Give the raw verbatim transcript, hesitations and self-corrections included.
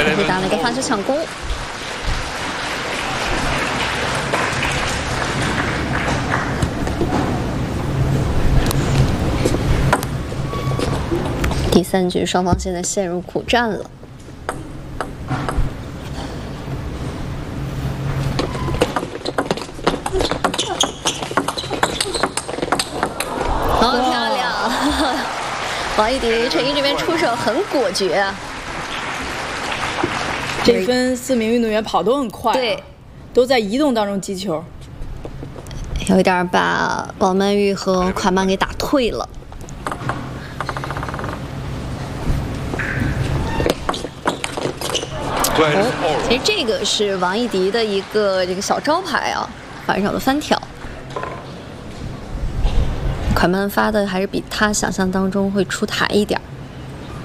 是打了一个发球抢攻。 第三局，双方现在陷入苦战了。好漂亮！王艺迪、陈毅这边出手很果决啊。 这分四名运动员跑都很快、啊， 对， 都在移动当中击球， 有一点把王曼玉和款曼给打退了。 哦，其实这个是王艺迪的一个这个小招牌啊，反手的翻挑。款曼发的还是比他想象当中会出台一点儿。